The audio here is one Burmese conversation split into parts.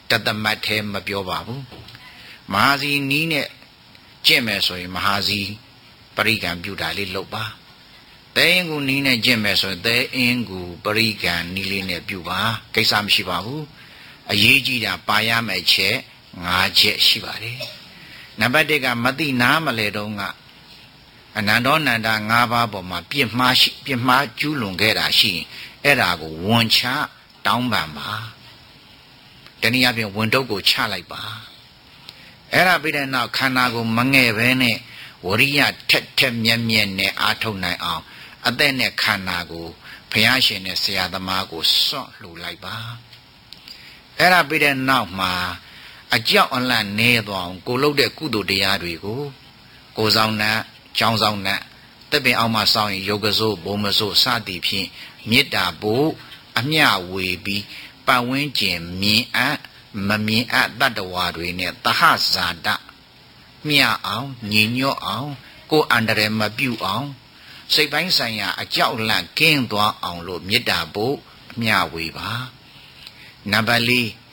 တသမတ်ထဲမပြောပါဘူးမဟာစီနီးနဲ့ကျင့်မယ်ဆိုရင်မဟာစီပရိကံပြုတာလေးလုပ်ပါသဲအင်းကူနီးနဲ့ကျင့်မယ်ဆိုရင်သဲအင်းကူပရိကံနီးလေးနဲ့ပြုပါကိစ္စမရှိပါဘူးအရေးကြီးတာပါရမယ်ချက်5ချက်ရှိပါတယ်နံပါတ်1ကမသိနားမလဲတော့ကအနန္တောနန္ဒ5ပါးပေါ်မှာပြစ်မှားကျူးလွန်ခဲ့တာရှိရင်အဲ့ဒါကိုဝန်ချတောင်းပန်ပါတနည်းအားဖြင့်ဝန်တုပ်ကိုချလိုက်ပါအဲ့ဒါပြီးတဲ့နောက်ခန္ဓာကိုမငဲ့ဘဲနဲ့ဝရိယထက်ထက်မြက်မြက်နဲ့အားထုတ်နိုင်အောင်အသက်နဲ့ခန္ဓာကိုဘုရားရှင်နဲ့ဆရာသမားကိုစွန့်လှူလိုက်ပါအဲ့ဒါပြီးတဲ့နောက်မှာအကြောက်အလန့်နေသွားအောင်ကိုလုပ်တဲ့ကုသိုလ်တရားတွေကိုကိုဆောင်နှံကျောင်းဆောင်နှံတက်ပင်အောင်မှစောင့်ရင်ယောဂစိုးဘုံမစိုးစသည်ဖြင့်မေတ္တာပို့အမျှဝေပြီးပတ်ဝန်းကျင်မြင်အပ်မမြင်အပ်တတ္တဝါတွေနဲ့သဟဇာတမျှအောင်ညီညွတ်အောင်ကိုယ်အန္တရာယ်မပြုအောင်စိတ်ပိုင်းဆိုင်ရာအကြောက်လန့်ကင်းသွားအောင်လို့မေတ္တာပို့အမျှဝေပါနံပါတ်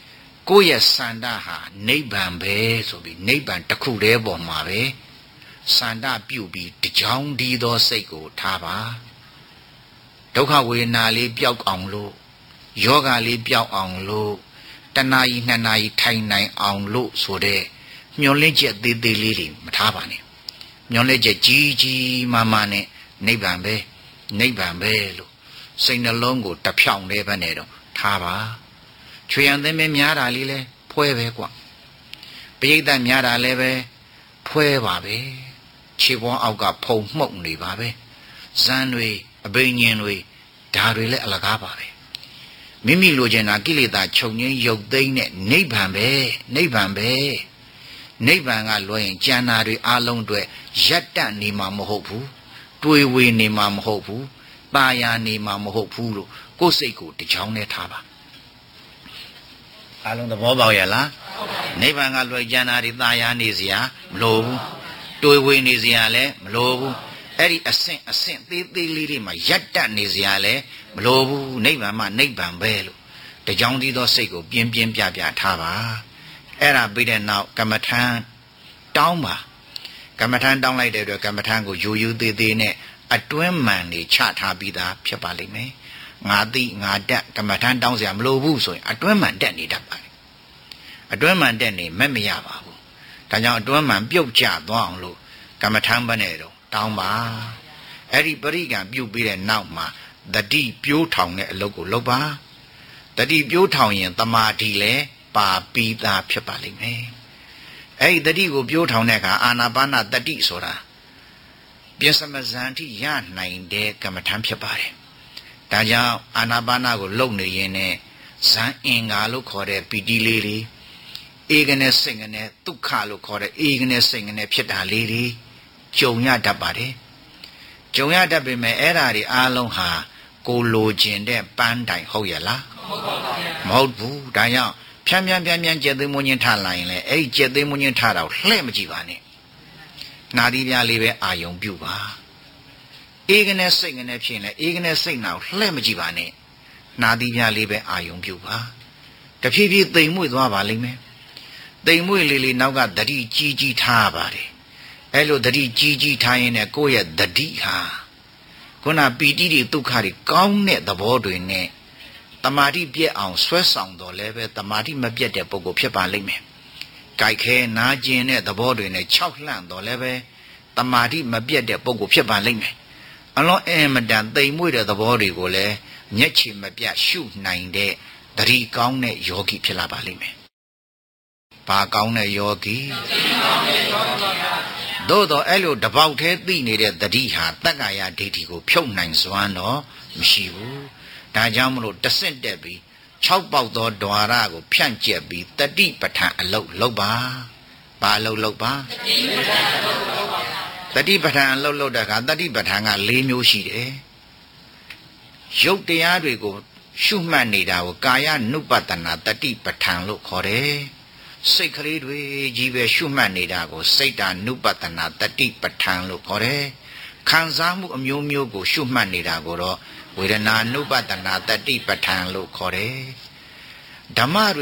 4ကိုယ့်ရဲ့စန္ဒဟာနိဗ္ဗာန်ပဲဆိုပြီးနိဗ္ဗာန်တစ်ခုတည်းပေါ်မှာပဲစန္ဒပြုပြီးတကြောင်ဒီသောစိတ်ကိုထားပါဒုက္ခဝေဒနာလေးပျောက်အောင်လို့ယောဂလေးပျောက်အောင်လို့တဏှာကြီးနှစ်နာရီထိုင်နိုင်အောင်လို့ဆိုတဲ့မျောလင့်ချက်သေးသေးလေးတွေမထားပါနဲ့မျောလင့်ချက်ကြီးကြီးမားမားနဲ့နိဗ္ဗာန်ပဲနိဗ္ဗာန်ပဲလို့စိတ်နှလုံးကိုတဖြောင်လေးပဲနဲ့တော့ထားပါချွေရန်သင်းမဲများတာလေးလဲဖွဲပဲကွပရိသတ်များတာလဲပဲဖွဲပါပဲခြေပေါ်အောက်ကဖုံမှုတ်နေပါပဲဇန်တွေအဘိညာဉ်တွေဒါတွေလည်းအလကားပါပဲမိမိလိုချင်တာကိလေသာချုပ်ငြိမ်းရုပ်သိမ်းတဲ့နိဗ္ဗာန်ပဲနိဗ္ဗာန်ပဲနိဗ္ဗာန်ကလွှဲရင်ကျန်တာတွေအလုံးအတွက်ရပ်တန့်နေမှာမဟုတ်ဘူးတွေးဝေနေမှာမဟုတ်ဘူးตาယာနေမှာမဟုတ်ဘူးလို့ကိုယ်စိတ်ကိုတချောင်းနဲ့ထားပါအလုံးသဘောပေါက်ရလားနိဗ္ဗာန်ကလွှဲကျန်တာတွေตาယာနေစရာမလိုဘူးတွေးဝေနေစရာလည်းမလိုဘူးအဲ့ဒီအဆင့်သေးသေးလေးတွေမှာရပ်တန့်နေစရာလည်းမလိုဘူးနိဗ္ဗာန်မှနိဗ္ဗာန်ပဲလို့တကြောင်တည်းသောစိတ်ကိုပြင်းပြင်းပြပြထားပါအဲ့ဒါပြီးတဲ့နောက်ကမ္မထံတောင်းပါကမ္မထံတောင်းလိုက်တဲ့အတွက်ကမ္မထံကိုယူယူသေးသေးနဲ့အတွင်းမှန်နေချထားပြီးသားဖြစ်ပါလိမ့်မယ်ငါသိငါတက်ကမ္မထံတောင်းစရာမလိုဘူးဆိုရင်အတွင်းမှန်တက်နေတတ်ပါလေအတွင်းမှန်တက်နေမဲ့မရပါဘူးဒါကြောင့်အတွင်းမှန်ပြုတ်ကျသွားအောင်လို့ကမ္မထံပဲနဲ့တော့တောင်းပါအဲ့ဒီပရိကံပြုတ်ပြီးတဲ့နောက်မှာတတိပြိုးထောင်တဲ့အလုပ်ကိုလုပ်ပါတတိပြိုးထောင်ရင်တမာတိလည်းပါပြီးသားဖြစ်ပါလိမ့်မယ်အဲ့ဒီတတိကိုပြိုးထောင်တဲ့အခါအာနာပါနတတိဆိုတာပြစ္ဆမဇန်တိရနိုင်တဲ့ကမ္မထံဖြစ်ပါတယ်ဒါကြောင့်အာနာပါနကိုလုပ်နေရင်နဲ့ဇန်အင်္ဂါလို့ခေါ်တဲ့ပီတိလေးတွေဧကနေစိတ်ကနေဒုက္ခလို့ခေါ်တဲ့ဧကနေစိတ်ကနေဖြစ်တာလေးတွေကြုံရတတ်ပါတယ်ကြုံရတတ်ပေမဲ့အဲ့ဓာတွေအားလုံးဟာကိုလိုချင်တဲ့ပန်းတိုင်ဟုတ်ရလားမဟုတ်ဘူးဒါကြောင့်ဖြန်းကျက်သိမ်းမွင်းချင်းထားလိုက်ရင်လေအဲ့ဒီကျက်သိမ်းမွင်းချင်းထားတော့လှဲ့မကြည့်ပါနဲ့နာသီးပြားလေးပဲအာယုံပြုပါဧကနေစိတ်ကနေဖြစ်ရင်လေဧကနေစိတ်nàoလှဲ့မကြည့်ပါနဲ့နာသီးပြားလေးပဲအာယုံပြုပါတဖြည်းဖြည်းသိမ်မွေ့သွားပါလိမ့်မယ်သိမ်မွေ့လေးနောက်ကတတိကြီးထားပါတယ်အဲ့လိုတတိကြီးထားရင်လည်းကိုယ့်ရဲ့တတိဟာခုနပီတိတွေဒုက္ခတွေကောင်းတဲ့သဘောတွေနဲ့တမာတိပြည့်အောင်ဆွဲဆောင်တော်လဲပဲတမာတိမပြတ်တဲ့ပုဂ္ဂိုလ်ဖြစ်ပါလိမ့်မယ်။ကြိုက်ခဲနာကျင်တဲ့သဘောတွေနဲ့ခြောက်လှန့်တော်လဲပဲတမာတိမပြတ်တဲ့ပုဂ္ဂိုလ်ဖြစ်ပါလိမ့်မယ်။အလွန်အင်မတန်သိမ်မွေ့တဲ့သဘောတွေကိုလည်းမျက်ခြေမပြတ်ရှုနိုင်တဲ့တတိကောင်းတဲ့ယောဂီဖြစ်လာပါလိမ့်မယ်။ဘာကောင်းတဲ့ယောဂီသို့တော့အဲ့လိုတပေါက်သေးသိနေတဲ့တတိဟာတက္ကာယဒိဋ္ဌိကိုဖြုတ်နိုင်စွမ်းတော့မရှိဘူးဒါကြောင့်မလို့တဆင့်တက်ပြီး6ပေါက်သောဓဝါရကိုဖြန့်ကျက်ပြီးတတိပဋ္ဌာန်အလုပ်လုပ်ပါဘာအလုပ်လုပ်ပါတတိပဋ္ဌာန်အလုပ်လုပ်တဲ့အခါတတိပဋ္ဌာန်က၄မျိုးရှိတယ်ရုပ်တရားတွေကိုရှုမှတ်နေတာကိုကာယ ानु ပတနာတတိပဋ္ဌာန်လို့ခေါ်တယ်စိတ်ကလေးတွေကြီးပဲရှုမှတ်နေတာကိုစိတ်တာ ानु ပတနာတတိပဋ္ဌာန်လို့ခေါ်တယ်ခံစားမှုအမျိုးမျိုးကိုရှုမှတ်နေတာကိုတော့ဝေဒနာ ानु ပတနာတတိပဋ္ဌာန်လို့ခေါ်တယ်ဓမ္မ